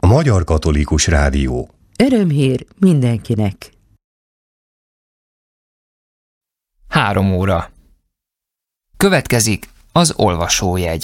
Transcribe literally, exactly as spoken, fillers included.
A Magyar Katolikus Rádió. Örömhír mindenkinek. Három óra. Következik az olvasójegy.